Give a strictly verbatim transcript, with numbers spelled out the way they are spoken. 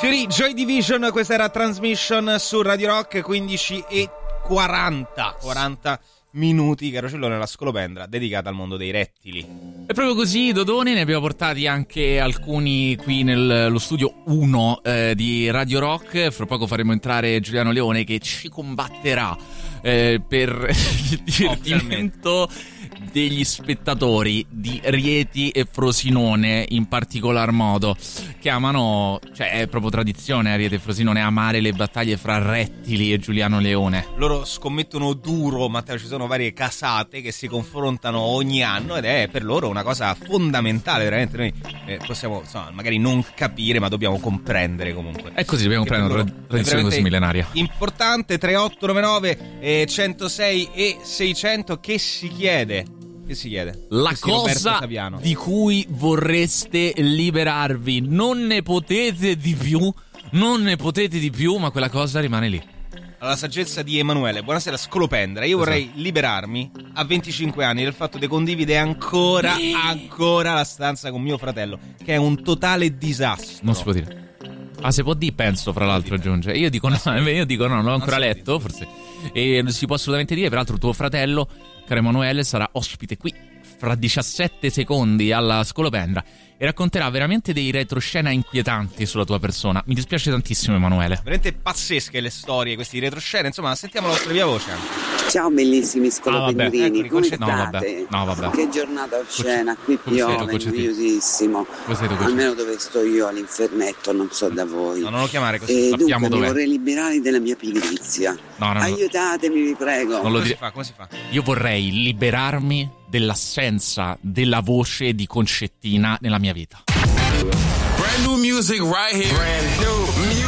Fiori, Joy Division, questa era Transmission su Radio Rock, quindici e quaranta minuti, caro Cellone, la scolopendra dedicata al mondo dei rettili. È proprio così, Dodone, ne abbiamo portati anche alcuni qui nello studio uno eh, di Radio Rock. Fra poco faremo entrare Giuliano Leone che ci combatterà eh, per il divertimento degli spettatori di Rieti e Frosinone in particolar modo, che amano, cioè è proprio tradizione a Rieti e Frosinone amare le battaglie fra Rettili e Giuliano Leone. Loro scommettono duro, Matteo, ci sono varie casate che si confrontano ogni anno ed è per loro una cosa fondamentale, veramente. Noi eh, possiamo, insomma, magari non capire, ma dobbiamo comprendere comunque. È così, dobbiamo comprendere una tradizione così millenaria. Importante. Tre otto nove nove eh, centosei e seicento. Che si chiede? Che si chiede? La cosa di cui vorreste liberarvi. Non ne potete di più, non ne potete di più, ma quella cosa rimane lì. Alla saggezza di Emanuele. Buonasera Scolopendra. Io vorrei esatto. liberarmi a venticinque anni del fatto di condividere ancora, ancora la stanza con mio fratello, che è un totale disastro. Non si può dire. Ah, se può dire, penso, fra l'altro, aggiunge. Io dico no, io dico no, non l'ho ancora letto, forse. E si può assolutamente dire, peraltro tuo fratello, caro Emanuele, sarà ospite qui fra diciassette secondi alla Scolopendra e racconterà veramente dei retroscena inquietanti sulla tua persona. Mi dispiace tantissimo, Emanuele. Veramente pazzesche le storie, questi retroscena. Insomma, sentiamo la vostra via voce anche. Ciao bellissimi scolopendrini, ah, come state? No, vabbè. No, vabbè. Che giornata oscena, qui piove, noiosissimo. Almeno dove sto io all'infernetto, non so da voi. No, non lo chiamare così, e sappiamo dunque, dov'è. Mi vorrei liberare della mia pigrizia. No, no, no. Aiutatemi, vi prego. Non lo come, dire... si fa, come si fa? Io vorrei liberarmi dell'assenza della voce di Concettina nella mia vita. Brand new music right here. Brand new music.